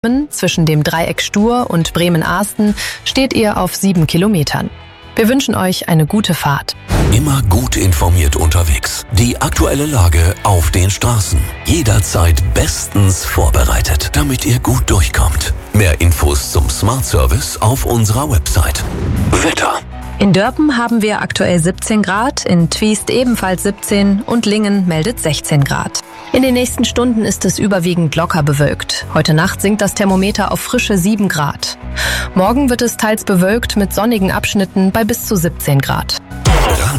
Zwischen dem Dreieck Stur und Bremen-Asten steht ihr auf 7 Kilometern. Wir wünschen euch eine gute Fahrt. Immer gut informiert unterwegs. Die aktuelle Lage auf den Straßen. Jederzeit bestens vorbereitet, damit ihr gut durchkommt. Mehr Infos zum Smart Service auf unserer Website. Wetter. In Dörpen haben wir aktuell 17 Grad, in Twiest ebenfalls 17 und Lingen meldet 16 Grad. In den nächsten Stunden ist es überwiegend locker bewölkt. Heute Nacht sinkt das Thermometer auf frische 7 Grad. Morgen wird es teils bewölkt mit sonnigen Abschnitten bei bis zu 17 Grad.